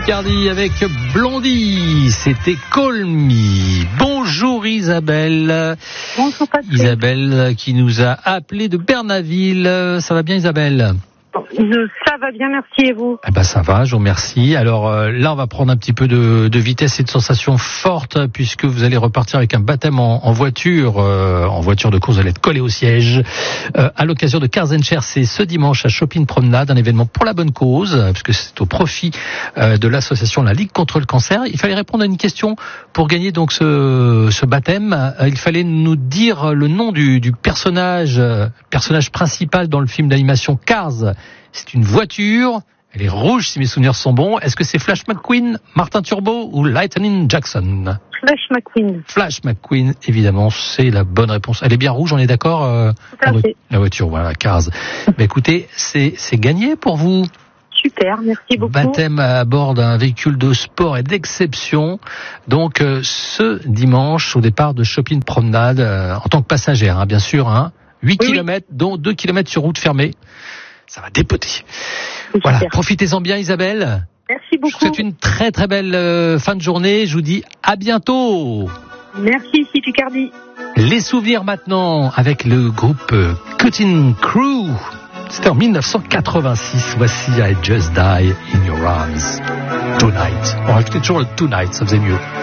Picardie avec Blondie, c'était Call Me. Bonjour Isabelle. Bonjour Patrick. Isabelle qui nous a appelé de Bernaville. Ça va bien Isabelle ? Ça va bien, merci, et vous ? Eh ben ça va, je vous remercie. Alors là, on va prendre un petit peu de vitesse et de sensations fortes puisque vous allez repartir avec un baptême en voiture de course. Vous allez être collé au siège à l'occasion de Cars & Share. C'est ce dimanche à Shopping Promenade, un événement pour la bonne cause puisque c'est au profit de l'association La Ligue contre le cancer. Il fallait répondre à une question pour gagner donc ce baptême. Il fallait nous dire le nom du personnage principal dans le film d'animation Cars. C'est une voiture, elle est rouge si mes souvenirs sont bons. Est-ce que c'est Flash McQueen, Martin Turbo ou Lightning Jackson ? Flash McQueen. Flash McQueen, évidemment, c'est la bonne réponse. Elle est bien rouge, on est d'accord ? Tout à fait. La voiture, voilà, Cars. Mais écoutez, c'est gagné pour vous. Super, merci beaucoup. Baptême à bord d'un véhicule de sport et d'exception. Donc ce dimanche, au départ de Shopping Promenade, en tant que passagère, bien sûr, 8 km, dont 2 km sur route fermée. Ça va dépoter. Voilà, super. Profitez-en bien Isabelle. Merci beaucoup. Je vous souhaite une très très belle fin de journée. Je vous dis à bientôt. Merci, ici Picardie. Les souvenirs maintenant avec le groupe Cutting Crew. C'était en 1986. Voici I Just Die in Your Arms. Tonight. On rajoutait toujours le Tonight, ça faisait mieux.